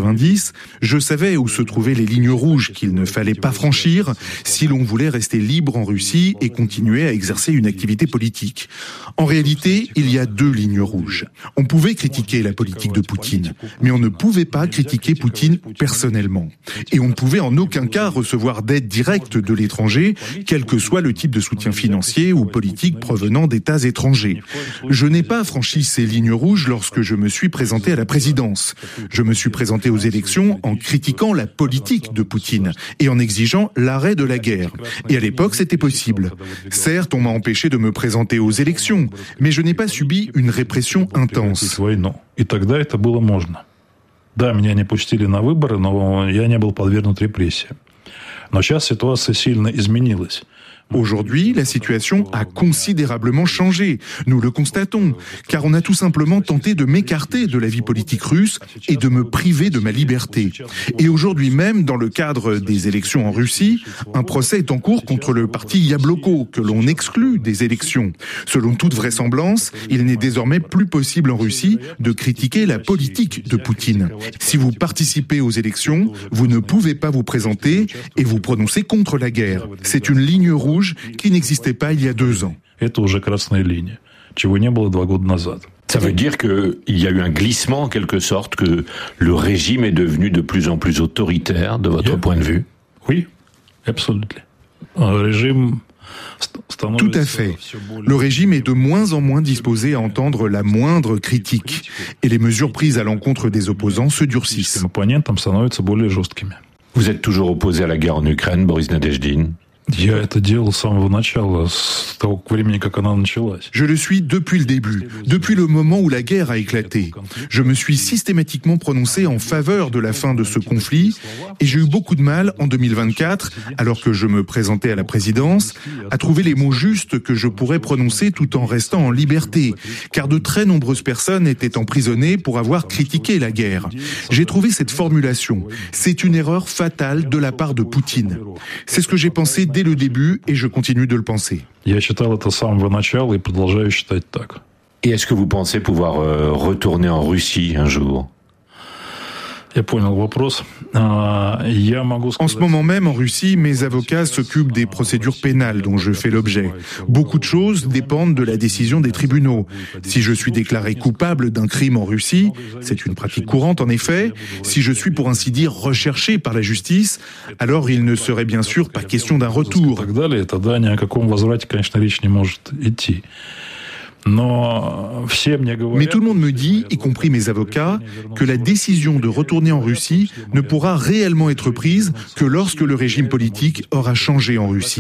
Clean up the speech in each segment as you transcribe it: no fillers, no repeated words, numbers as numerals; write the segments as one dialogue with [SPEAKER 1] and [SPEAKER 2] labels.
[SPEAKER 1] 90, je savais où se trouvaient les lignes rouges qu'il ne fallait pas franchir si l'on voulait rester libre en Russie et continuer à exercer une activité politique. En réalité, il y a 2 lignes rouges. On pouvait critiquer la politique de Poutine, mais on ne pouvait pas critiquer Poutine personnellement. Et on ne pouvait en aucun cas recevoir d'aide directe de l'étranger, quel que soit le type de soutien financier ou politique provenant d'États étrangers. Je n'ai pas franchi ces lignes rouges lorsque je me suis présenté à la présidence. Je me suis présenté aux élections en critiquant la politique de Poutine et en exigeant l'arrêt de la guerre. Et à l'époque, c'était possible. Certes, on m'a empêché de me présenter aux élections, mais je n'ai pas subi une répression intense.
[SPEAKER 2] И тогда это было можно. Да, меня не пустили на выборы, но я не был подвергнут репрессиям. Но сейчас ситуация сильно изменилась.
[SPEAKER 1] Aujourd'hui, la situation a considérablement changé. Nous le constatons, car on a tout simplement tenté de m'écarter de la vie politique russe et de me priver de ma liberté. Et aujourd'hui même, dans le cadre des élections en Russie, un procès est en cours contre le parti Yabloko, que l'on exclut des élections. Selon toute vraisemblance, il n'est désormais plus possible en Russie de critiquer la politique de Poutine. Si vous participez aux élections, vous ne pouvez pas vous présenter et vous prononcer contre la guerre. C'est une ligne rouge qui n'existait pas il y a 2 ans.
[SPEAKER 2] Это уже красная линия, чего не было 2 года назад.
[SPEAKER 3] Ça veut dire qu'il y a eu un glissement en quelque sorte, que le régime est devenu de plus en plus autoritaire de votre point de vue?
[SPEAKER 2] Oui, absolument. Régime.
[SPEAKER 1] Tout à fait. Le régime est de moins en moins disposé à entendre la moindre critique. Et les mesures prises à l'encontre des opposants se durcissent.
[SPEAKER 3] Vous êtes toujours opposé à la guerre en Ukraine, Boris Nadezhdin?
[SPEAKER 1] Je le suis depuis le début, depuis le moment où la guerre a éclaté. Je me suis systématiquement prononcé en faveur de la fin de ce conflit et j'ai eu beaucoup de mal en 2024, alors que je me présentais à la présidence, à trouver les mots justes que je pourrais prononcer tout en restant en liberté, car de très nombreuses personnes étaient emprisonnées pour avoir critiqué la guerre. J'ai trouvé cette formulation. C'est une erreur fatale de la part de Poutine. C'est ce que j'ai pensé dès le début et je continue de le penser.
[SPEAKER 2] Et
[SPEAKER 3] est-ce que vous pensez pouvoir retourner en Russie un jour?
[SPEAKER 1] En ce moment même, en Russie, mes avocats s'occupent des procédures pénales dont je fais l'objet. Beaucoup de choses dépendent de la décision des tribunaux. Si je suis déclaré coupable d'un crime en Russie, c'est une pratique courante en effet, si je suis pour ainsi dire recherché par la justice, alors il ne serait bien sûr pas question d'un retour. Mais tout le monde me dit, y compris mes avocats, que la décision de retourner en Russie ne pourra réellement être prise que lorsque le régime politique aura changé en Russie.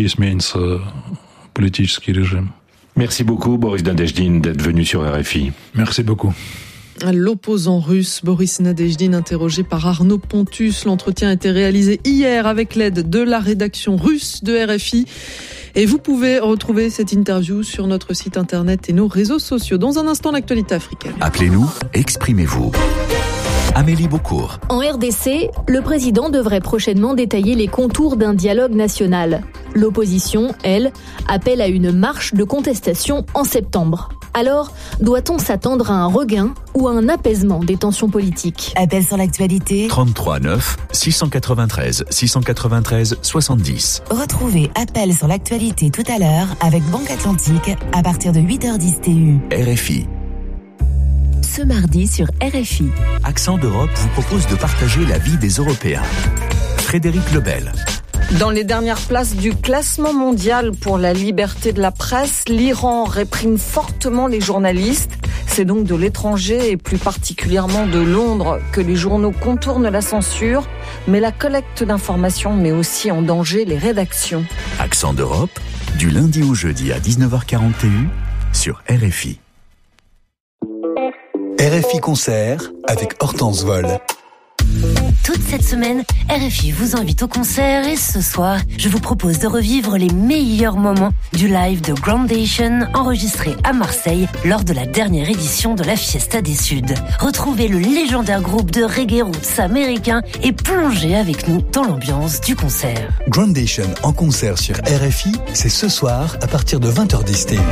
[SPEAKER 3] Merci beaucoup Boris Nadezhdin d'être venu sur RFI.
[SPEAKER 2] Merci beaucoup.
[SPEAKER 4] L'opposant russe Boris Nadezhdin, interrogé par Arnaud Pontus. L'entretien a été réalisé hier avec l'aide de la rédaction russe de RFI. Et vous pouvez retrouver cette interview sur notre site internet et nos réseaux sociaux. Dans un instant, l'actualité africaine.
[SPEAKER 5] Appelez-nous, exprimez-vous. Amélie Beaucourt.
[SPEAKER 6] En RDC, le président devrait prochainement détailler les contours d'un dialogue national. L'opposition, elle, appelle à une marche de contestation en septembre. Alors, doit-on s'attendre à un regain ou à un apaisement des tensions politiques?
[SPEAKER 7] Appel sur l'actualité
[SPEAKER 5] 33 9 693 693 70.
[SPEAKER 7] Retrouvez Appel sur l'actualité tout à l'heure avec Banque Atlantique à partir de 8h10 TU.
[SPEAKER 5] RFI.
[SPEAKER 6] Ce mardi sur RFI.
[SPEAKER 5] Accent d'Europe vous propose de partager la vie des Européens. Frédéric Lebel.
[SPEAKER 4] Dans les dernières places du classement mondial pour la liberté de la presse, l'Iran réprime fortement les journalistes. C'est donc de l'étranger et plus particulièrement de Londres que les journaux contournent la censure. Mais la collecte d'informations met aussi en danger les rédactions.
[SPEAKER 5] Accent d'Europe, du lundi au jeudi à 19h40 TU sur RFI.
[SPEAKER 8] RFI Concert avec Hortense Vol.
[SPEAKER 9] Toute cette semaine, RFI vous invite au concert et ce soir, je vous propose de revivre les meilleurs moments du live de Groundation enregistré à Marseille lors de la dernière édition de la Fiesta des Suds. Retrouvez le légendaire groupe de reggae roots américain et plongez avec nous dans l'ambiance du concert.
[SPEAKER 8] Groundation en concert sur RFI, c'est ce soir à partir de 20h10.